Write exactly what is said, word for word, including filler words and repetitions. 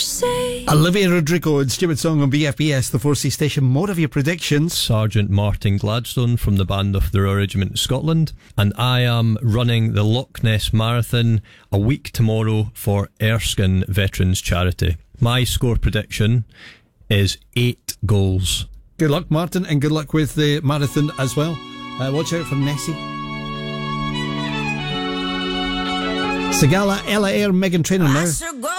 say. Olivia Rodrigo and Stupid Song on B F B S, the four C station. More of your predictions. Sergeant Martin Gladstone from the band of the Royal Regiment of Scotland, and I am running the Loch Ness Marathon a week tomorrow for Erskine Veterans Charity. My score prediction is eight goals. Good luck, Martin, and good luck with the marathon as well. Uh, watch out for Nessie. Sigala, Ella Eyre, Meghan Trainor now.